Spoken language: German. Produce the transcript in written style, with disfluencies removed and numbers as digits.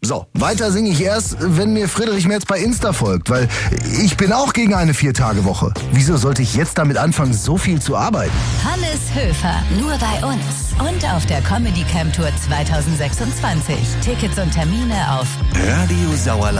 So, weiter singe ich erst, wenn mir Friedrich Merz bei Insta folgt, weil ich bin auch gegen eine 4-Tage-Woche. Wieso sollte ich jetzt damit anfangen, so viel zu arbeiten? Hannes Höfer, nur bei uns und auf der Comedy Camp Tour 2026. Tickets und Termine auf Radio Sauerland.